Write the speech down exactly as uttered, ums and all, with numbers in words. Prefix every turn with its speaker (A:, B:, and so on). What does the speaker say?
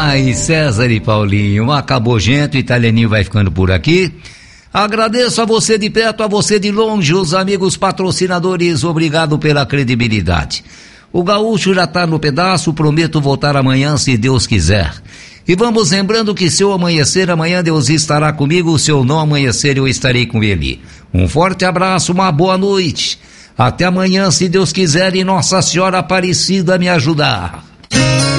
A: Ai, César e Paulinho, acabou, gente, o Italianinho vai ficando por aqui. Agradeço a você de perto, a você de longe, os amigos patrocinadores, obrigado pela credibilidade. O gaúcho já tá no pedaço, prometo voltar amanhã se Deus quiser. E vamos lembrando que se eu amanhecer, amanhã Deus estará comigo, se eu não amanhecer eu estarei com ele. Um forte abraço, uma boa noite. Até amanhã, se Deus quiser, e Nossa Senhora Aparecida me ajudar.